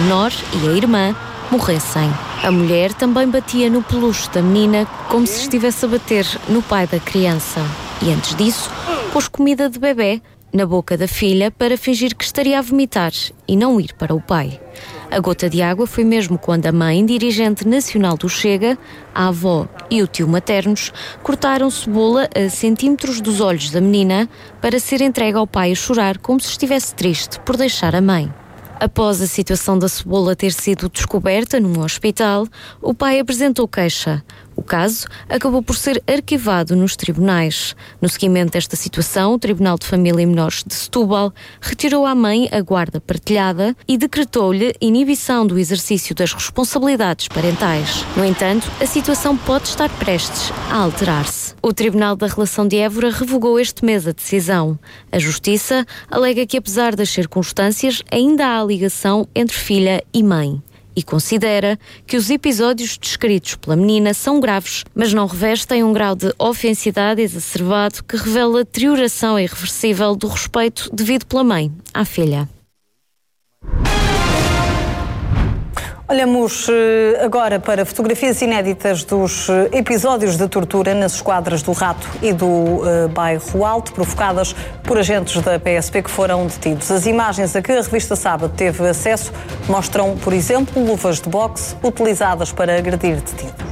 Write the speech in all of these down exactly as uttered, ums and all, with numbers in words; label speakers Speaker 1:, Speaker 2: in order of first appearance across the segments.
Speaker 1: menor e a irmã morressem. A mulher também batia no peluche da menina como se estivesse a bater no pai da criança. E antes disso, pôs comida de bebê na boca da filha para fingir que estaria a vomitar e não ir para o pai. A gota de água foi mesmo quando a mãe, dirigente nacional do Chega, a avó e o tio maternos cortaram cebola a centímetros dos olhos da menina para ser entregue ao pai a chorar como se estivesse triste por deixar a mãe. Após a situação da cebola ter sido descoberta num hospital, o pai apresentou queixa. O caso acabou por ser arquivado nos tribunais. No seguimento desta situação, o Tribunal de Família e Menores de Setúbal retirou à mãe a guarda partilhada e decretou-lhe inibição do exercício das responsabilidades parentais. No entanto, a situação pode estar prestes a alterar-se. O Tribunal da Relação de Évora revogou este mês a decisão. A Justiça alega que, apesar das circunstâncias, ainda há ligação entre filha e mãe. E considera que os episódios descritos pela menina são graves, mas não revestem um grau de ofensidade exacerbado que revela deterioração irreversível do respeito devido pela mãe à filha.
Speaker 2: Olhamos agora para fotografias inéditas dos episódios de tortura nas esquadras do Rato e do uh, Bairro Alto, provocadas por agentes da P S P que foram detidos. As imagens a que a revista Sábado teve acesso mostram, por exemplo, luvas de boxe utilizadas para agredir detidos.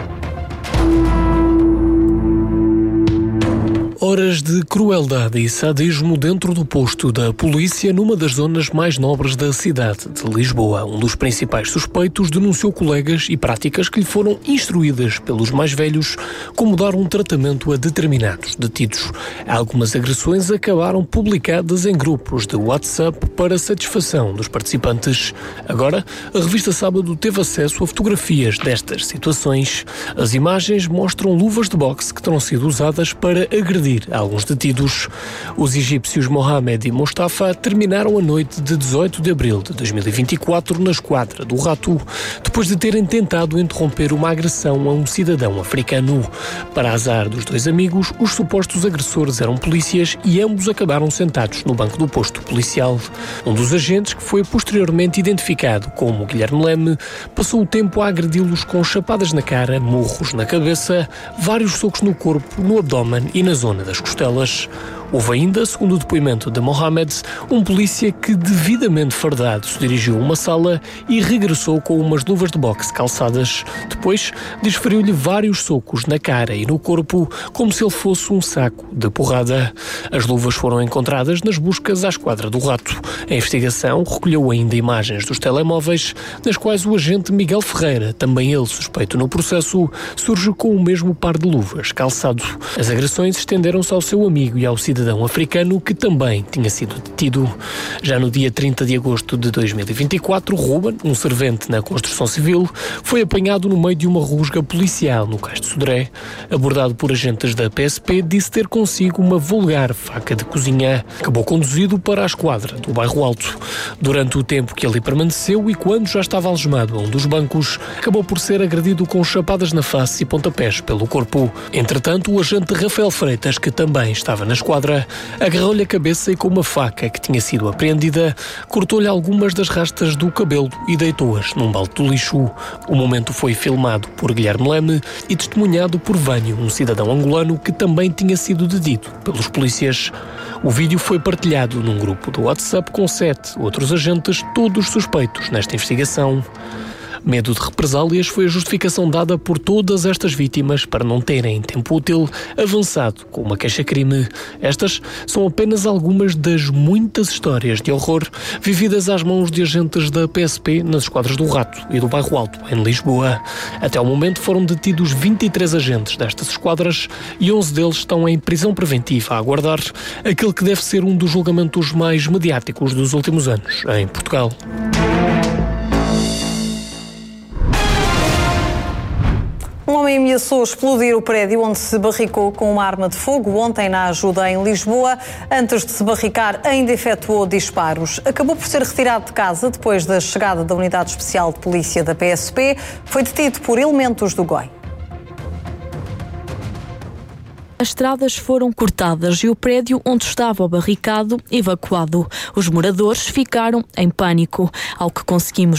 Speaker 3: Horas de crueldade e sadismo dentro do posto da polícia numa das zonas mais nobres da cidade de Lisboa. Um dos principais suspeitos denunciou colegas e práticas que lhe foram instruídas pelos mais velhos como dar um tratamento a determinados detidos. Algumas agressões acabaram publicadas em grupos de WhatsApp para satisfação dos participantes. Agora, a revista Sábado teve acesso a fotografias destas situações. As imagens mostram luvas de boxe que terão sido usadas para agredir alguns detidos. Os egípcios Mohamed e Mustafa terminaram a noite de dezoito de abril de dois mil e vinte e quatro na esquadra do Rato, depois de terem tentado interromper uma agressão a um cidadão africano. Para azar dos dois amigos, os supostos agressores eram polícias e ambos acabaram sentados no banco do posto policial. Um dos agentes, que foi posteriormente identificado como Guilherme Leme, passou o tempo a agredi-los com chapadas na cara, murros na cabeça, vários socos no corpo, no abdômen e na zona das costelas. Houve ainda, segundo o depoimento de Mohamed, um polícia que, devidamente fardado, se dirigiu a uma sala e regressou com umas luvas de boxe calçadas. Depois, desferiu-lhe vários socos na cara e no corpo, como se ele fosse um saco de porrada. As luvas foram encontradas nas buscas à esquadra do Rato. A investigação recolheu ainda imagens dos telemóveis, nas quais o agente Miguel Ferreira, também ele suspeito no processo, surge com o mesmo par de luvas calçado. As agressões estenderam-se ao seu amigo e ao cidadão africano, que também tinha sido detido. Já no dia trinta de agosto de dois mil e vinte e quatro, Ruben, um servente na construção civil, foi apanhado no meio de uma rusga policial no Cais de Sodré. Abordado por agentes da P S P, disse ter consigo uma vulgar faca de cozinha. Acabou conduzido para a esquadra do Bairro Alto. Durante o tempo que ali permaneceu e quando já estava algemado a um dos bancos, acabou por ser agredido com chapadas na face e pontapés pelo corpo. Entretanto, o agente Rafael Freitas, que também estava na esquadra, agarrou-lhe a cabeça e, com uma faca que tinha sido apreendida, cortou-lhe algumas das rastas do cabelo e deitou-as num balde do lixo. O momento foi filmado por Guilherme Leme e testemunhado por Vânio, um cidadão angolano que também tinha sido detido pelos polícias. O vídeo foi partilhado num grupo do WhatsApp com sete outros agentes, todos suspeitos nesta investigação. Medo de represálias foi a justificação dada por todas estas vítimas para não terem, em tempo útil, avançado com uma queixa-crime. Estas são apenas algumas das muitas histórias de horror vividas às mãos de agentes da P S P nas esquadras do Rato e do Bairro Alto, em Lisboa. Até ao momento foram detidos vinte e três agentes destas esquadras e onze deles estão em prisão preventiva a aguardar aquele que deve ser um dos julgamentos mais mediáticos dos últimos anos em Portugal.
Speaker 2: Um homem ameaçou explodir o prédio onde se barricou com uma arma de fogo ontem na Ajuda em Lisboa. Antes de se barricar, ainda efetuou disparos. Acabou por ser retirado de casa depois da chegada da Unidade Especial de Polícia da P S P. Foi detido por elementos do G O I.
Speaker 4: As estradas foram cortadas e o prédio onde estava o barricado evacuado. Os moradores ficaram em pânico. Ao que conseguimos